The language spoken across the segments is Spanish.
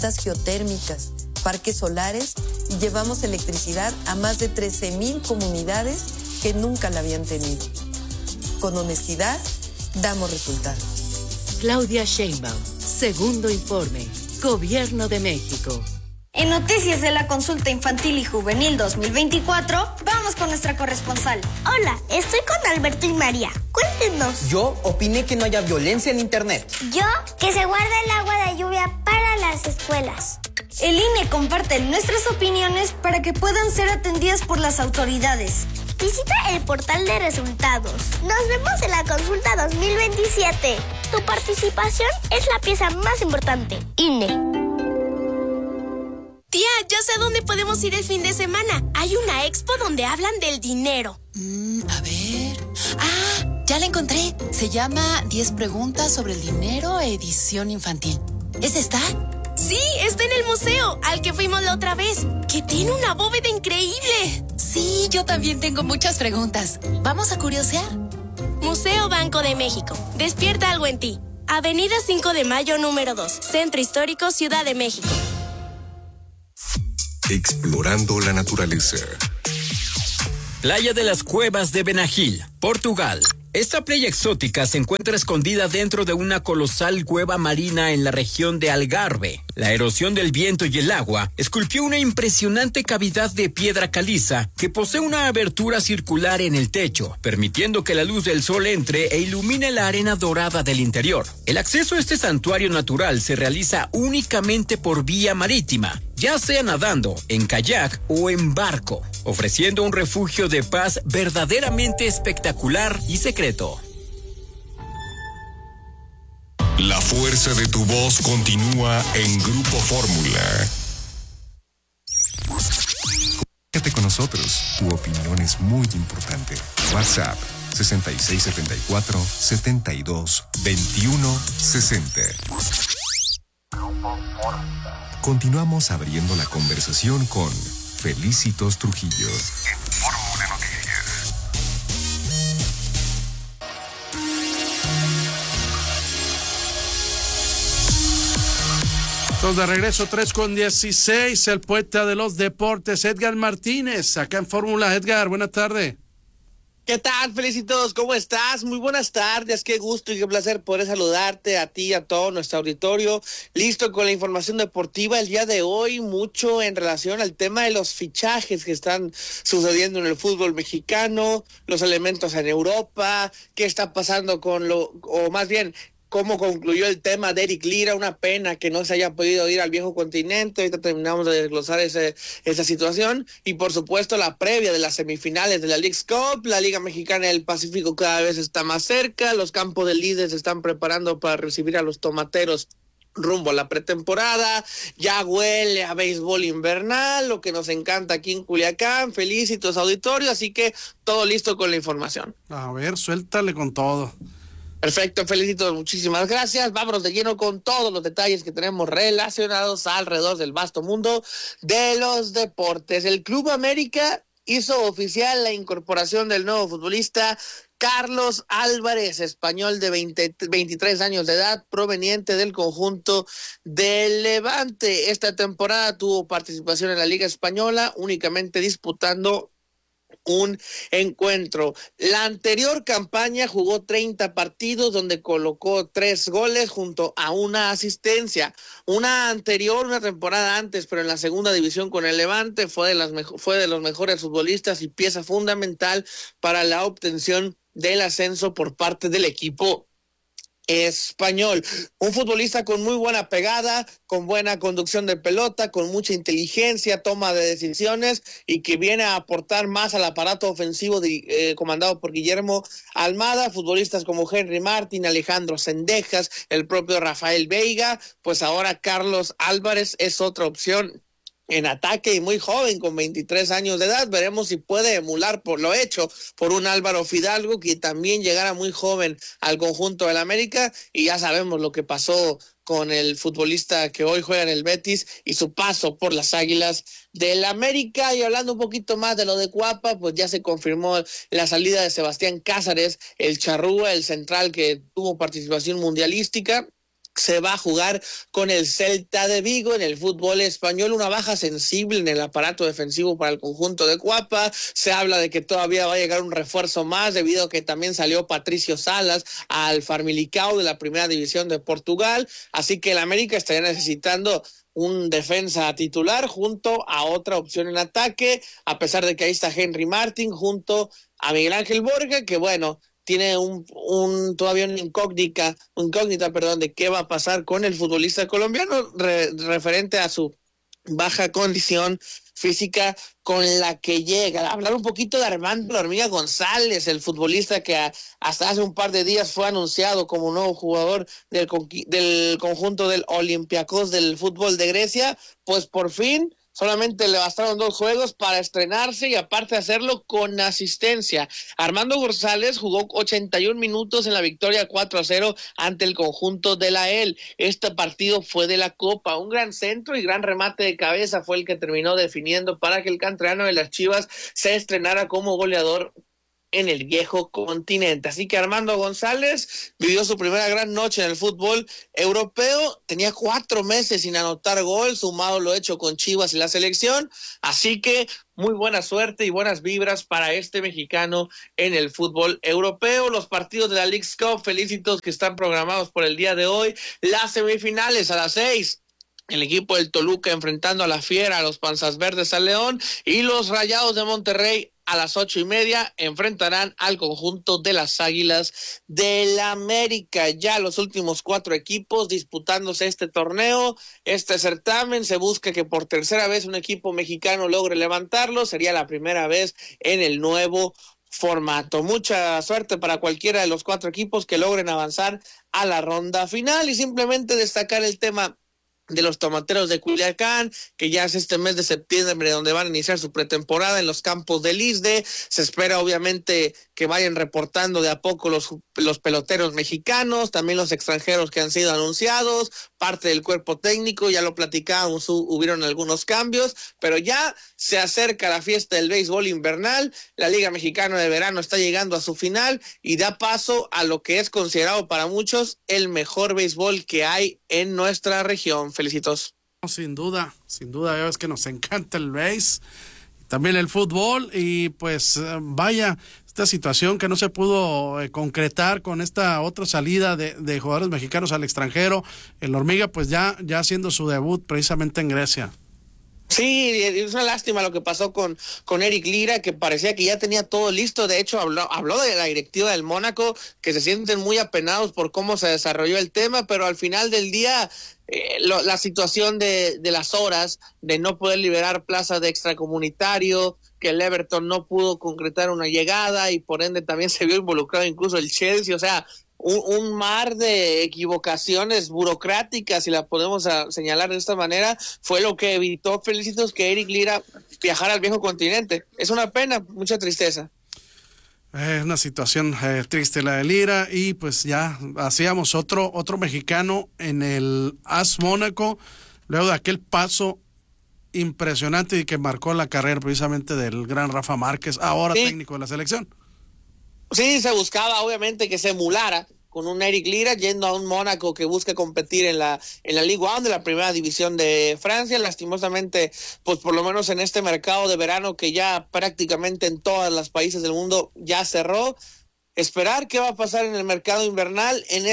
geotérmicas, parques solares y llevamos electricidad a más de 13,000 comunidades que nunca la habían tenido. Con honestidad, damos resultados. Claudia Sheinbaum, segundo informe, Gobierno de México. En Noticias de la Consulta Infantil y Juvenil 2024, vamos con nuestra corresponsal. Hola, estoy con Alberto y María. Cuéntenos. Yo opiné que no haya violencia en internet. Yo, que se guarde el agua de lluvia para las escuelas. El INE comparte nuestras opiniones para que puedan ser atendidas por las autoridades. Visita el portal de resultados. Nos vemos en la consulta 2027. Tu participación es la pieza más importante. INE. Tía, ya sé dónde podemos ir el fin de semana. Hay una expo donde hablan del dinero. A ver... ¡Ah! Ya la encontré. Se llama 10 preguntas sobre el dinero, edición infantil. ¿Esa está? Sí, está en el museo, al que fuimos la otra vez, que tiene una bóveda increíble. Sí, yo también tengo muchas preguntas. ¿Vamos a curiosear? Museo Banco de México. Despierta algo en ti. Avenida 5 de Mayo, número 2. Centro Histórico, Ciudad de México. Explorando la naturaleza. Playa de las Cuevas de Benagil, Portugal. Esta playa exótica se encuentra escondida dentro de una colosal cueva marina en la región de Algarve. La erosión del viento y el agua esculpió una impresionante cavidad de piedra caliza que posee una abertura circular en el techo, permitiendo que la luz del sol entre e ilumine la arena dorada del interior. El acceso a este santuario natural se realiza únicamente por vía marítima, ya sea nadando, en kayak o en barco, ofreciendo un refugio de paz verdaderamente espectacular y secreto. La fuerza de tu voz continúa en Grupo Fórmula. Comunícate con nosotros. Tu opinión es muy importante. WhatsApp 6674-722160. Continuamos abriendo la conversación con Felicitos Trujillo. En Fórmula Noticias. Entonces, de regreso 3:16, el poeta de los deportes, Edgar Martínez, acá en Fórmula. Edgar, buenas tardes. ¿Qué tal, Felicitos? ¿Cómo estás? Muy buenas tardes, qué gusto y qué placer poder saludarte a ti y a todo nuestro auditorio. Listo con la información deportiva el día de hoy, mucho en relación al tema de los fichajes que están sucediendo en el fútbol mexicano, los elementos en Europa, qué está pasando o más bien, cómo concluyó el tema de Eric Lira. Una pena que no se haya podido ir al viejo continente. Ahorita terminamos de desglosar esa situación. Y por supuesto la previa de las semifinales de la Leagues Cup. La Liga Mexicana del Pacífico cada vez está más cerca. Los campos de líderes se están preparando para recibir a los tomateros rumbo a la pretemporada. Ya huele a béisbol invernal, lo que nos encanta aquí en Culiacán. Felicitos, auditorio. Así que todo listo con la información. A ver, suéltale con todo. Perfecto, Felicitos, muchísimas gracias. Vámonos de lleno con todos los detalles que tenemos relacionados alrededor del vasto mundo de los deportes. El Club América hizo oficial la incorporación del nuevo futbolista Carlos Álvarez, español de 23 años de edad, proveniente del conjunto del Levante. Esta temporada tuvo participación en la Liga Española, únicamente disputando un encuentro. La anterior campaña jugó 30 partidos donde colocó 3 goles junto a una asistencia. Una temporada antes, pero en la segunda división con el Levante, fue de los mejores futbolistas y pieza fundamental para la obtención del ascenso por parte del equipo español. Un futbolista con muy buena pegada, con buena conducción de pelota, con mucha inteligencia, toma de decisiones y que viene a aportar más al aparato ofensivo comandado por Guillermo Almada. Futbolistas como Henry Martin, Alejandro Cendejas, el propio Rafael Veiga, pues ahora Carlos Álvarez es otra opción en ataque y muy joven, con 23 años de edad. Veremos si puede emular por lo hecho por un Álvaro Fidalgo, que también llegara muy joven al conjunto del América, y ya sabemos lo que pasó con el futbolista que hoy juega en el Betis y su paso por las Águilas del América. Y hablando un poquito más de lo de Cuapa, pues ya se confirmó la salida de Sebastián Cázares, el charrúa, el central que tuvo participación mundialística. se va a jugar con el Celta de Vigo. En el fútbol español, una baja sensible en el aparato defensivo para el conjunto de Cuapa. Se habla de que todavía va a llegar un refuerzo más, debido a que también salió Patricio Salas al Famalicão de la primera división de Portugal. Así que el América estaría necesitando un defensa titular junto a otra opción en ataque, a pesar de que ahí está Henry Martin junto a Miguel Ángel Borja, que bueno, tiene todavía una incógnita, de qué va a pasar con el futbolista colombiano referente a su baja condición física con la que llega. Hablar un poquito de Armando La Hormiga González, el futbolista que hasta hace un par de días fue anunciado como nuevo jugador del conjunto del Olympiacos del fútbol de Grecia. Pues por fin solamente le bastaron 2 juegos para estrenarse y aparte hacerlo con asistencia. Armando González jugó 81 minutos en la victoria 4-0 ante el conjunto de la EL. Este partido fue de la Copa. Un gran centro y gran remate de cabeza fue el que terminó definiendo para que el canterano de las Chivas se estrenara como goleador en el viejo continente. Así que Armando González vivió su primera gran noche en el fútbol europeo. Tenía 4 meses sin anotar gol, sumado lo hecho con Chivas y la selección. Así que muy buena suerte y buenas vibras para este mexicano en el fútbol europeo. Los partidos de la Leagues Cup, felicitos, que están programados por el día de hoy. Las semifinales a las 6. El equipo del Toluca enfrentando a la Fiera, a los Panzas Verdes al León, y los Rayados de Monterrey a las 8:30 enfrentarán al conjunto de las Águilas del América. Ya los últimos 4 equipos disputándose este torneo, este certamen. Se busca que por tercera vez un equipo mexicano logre levantarlo. Sería la primera vez en el nuevo formato. Mucha suerte para cualquiera de los 4 equipos que logren avanzar a la ronda final. Y simplemente destacar el tema de los Tomateros de Culiacán, que ya es este mes de septiembre donde van a iniciar su pretemporada en los campos del ISDE. Se espera obviamente que vayan reportando de a poco los peloteros mexicanos, también los extranjeros que han sido anunciados, parte del cuerpo técnico, ya lo platicábamos, hubieron algunos cambios, pero ya se acerca la fiesta del béisbol invernal. La Liga Mexicana de Verano está llegando a su final y da paso a lo que es considerado para muchos el mejor béisbol que hay en nuestra región. Felicitos. Sin duda, ya ves que nos encanta el béis, también el fútbol, y pues vaya, esta situación que no se pudo concretar con esta otra salida de jugadores mexicanos al extranjero. El Hormiga pues ya haciendo su debut precisamente en Grecia. Sí, es una lástima lo que pasó con Eric Lira, que parecía que ya tenía todo listo. De hecho, habló de la directiva del Mónaco, que se sienten muy apenados por cómo se desarrolló el tema, pero al final del día la situación de las horas, de no poder liberar plazas de extracomunitario, que el Everton no pudo concretar una llegada y por ende también se vio involucrado incluso el Chelsea. O sea, un mar de equivocaciones burocráticas, si la podemos señalar de esta manera, fue lo que evitó, Felicitos, que Eric Lira viajara al viejo continente. Es una pena, mucha tristeza. Es una situación triste la de Lira, y pues ya hacíamos otro mexicano en el AS Mónaco, luego de aquel paso impresionante y que marcó la carrera precisamente del gran Rafa Márquez, ahora sí, técnico de la selección. Sí, se buscaba obviamente que se emulara con un Eric Lira yendo a un Mónaco que busca competir en la Ligue 1 de la primera división de Francia. Lastimosamente, pues por lo menos en este mercado de verano que ya prácticamente en todos los países del mundo ya cerró. Esperar qué va a pasar en el mercado invernal. En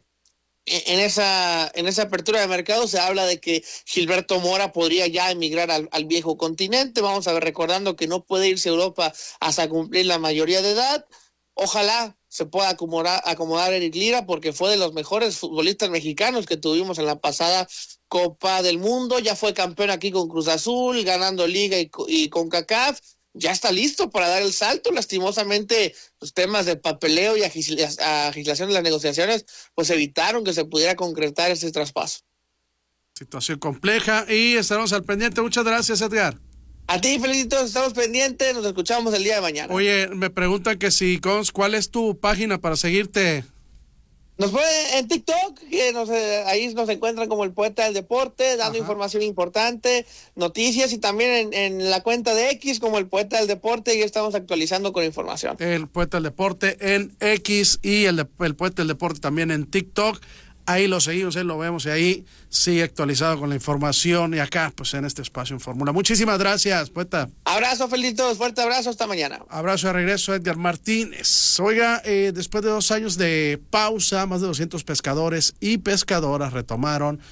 esa apertura de mercado se habla de que Gilberto Mora podría ya emigrar al viejo continente. Vamos a ver, recordando que no puede irse a Europa hasta cumplir la mayoría de edad. Ojalá se pueda acomodar Eric Lira, porque fue de los mejores futbolistas mexicanos que tuvimos en la pasada Copa del Mundo. Ya fue campeón aquí con Cruz Azul, ganando Liga y CONCACAF. Ya está listo para dar el salto. Lastimosamente, los temas de papeleo y agilización de las negociaciones pues evitaron que se pudiera concretar ese traspaso. Situación compleja y estaremos al pendiente. Muchas gracias, Edgar. A ti, Felicitos, estamos pendientes, nos escuchamos el día de mañana. Oye, me preguntan que si, ¿cuál es tu página para seguirte? Nos puede en TikTok, que ahí nos encuentran como el Poeta del Deporte, dando información importante, noticias, y también en la cuenta de X como el Poeta del Deporte, y estamos actualizando con información. El Poeta del Deporte en X y el Poeta del Deporte también en TikTok. ahí lo seguimos, ahí lo vemos y ahí sigue actualizado con la información y acá pues en este espacio en Fórmula. Muchísimas gracias, poeta. Abrazo, Felitos, fuerte abrazo, hasta mañana. Abrazo de regreso, Edgar Martínez. Oiga, después de 2 años de pausa, más de 200 pescadores y pescadoras retomaron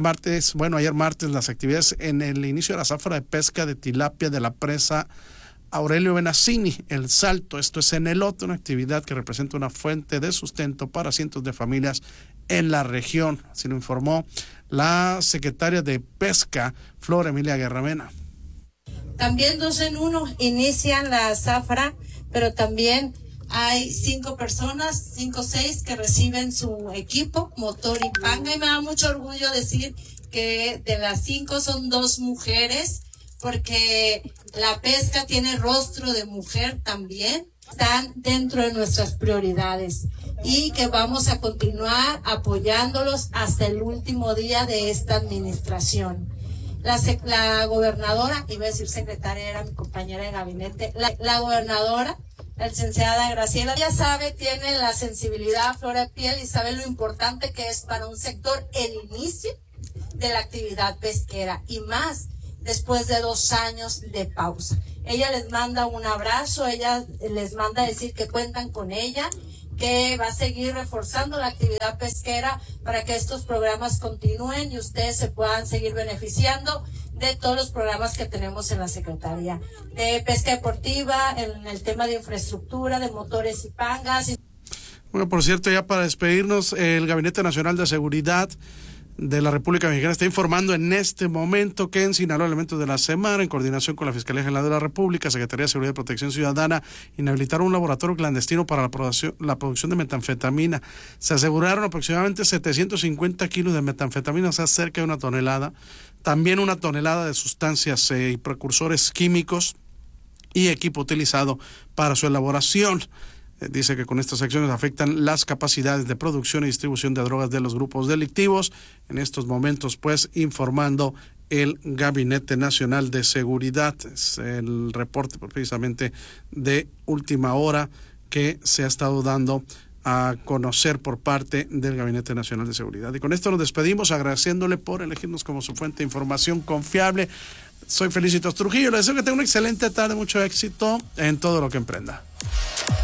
ayer martes las actividades en el inicio de la zafra de pesca de tilapia de la presa Aurelio Benazzini, El Salto. Esto es en elote, una actividad que representa una fuente de sustento para cientos de familias en la región, así lo informó la secretaria de Pesca, Flor Emilia Guerramena. También 2 en 1 inician la zafra, pero también hay 5 personas, 5 o 6 que reciben su equipo, motor y panga, y me da mucho orgullo decir que de las 5 son 2 mujeres, porque la pesca tiene rostro de mujer también, están dentro de nuestras prioridades y que vamos a continuar apoyándolos hasta el último día de esta administración. La gobernadora, iba a decir secretaria, era mi compañera de gabinete, la gobernadora, la licenciada Graciela, ya sabe, tiene la sensibilidad a flor de piel y sabe lo importante que es para un sector el inicio de la actividad pesquera y más después de 2 años de pausa. Ella les manda un abrazo, ella les manda decir que cuentan con ella, que va a seguir reforzando la actividad pesquera para que estos programas continúen y ustedes se puedan seguir beneficiando de todos los programas que tenemos en la Secretaría de Pesca Deportiva, en el tema de infraestructura, de motores y pangas. Bueno, por cierto, ya para despedirnos, el Gabinete Nacional de Seguridad de la República Mexicana está informando en este momento que en Sinaloa elementos de la SEMAR, en coordinación con la Fiscalía General de la República, Secretaría de Seguridad y Protección Ciudadana, inhabilitaron un laboratorio clandestino para la producción de metanfetamina. Se aseguraron aproximadamente 750 kilos de metanfetamina, o sea, cerca de 1 tonelada. También 1 tonelada de sustancias y precursores químicos y equipo utilizado para su elaboración. Dice que con estas acciones afectan las capacidades de producción y distribución de drogas de los grupos delictivos. En estos momentos, pues, informando el Gabinete Nacional de Seguridad. Es el reporte precisamente de última hora que se ha estado dando a conocer por parte del Gabinete Nacional de Seguridad. Y con esto nos despedimos agradeciéndole por elegirnos como su fuente de información confiable. Soy Felicitos Trujillo. Les deseo que tenga una excelente tarde, mucho éxito en todo lo que emprenda.